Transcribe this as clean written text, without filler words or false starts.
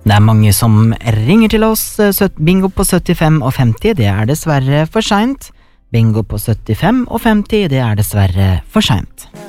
Det mange som ringer til oss. Bingo på 75 og 50, det dessverre for sent. Bingo på 75 og 50, det dessverre for sent.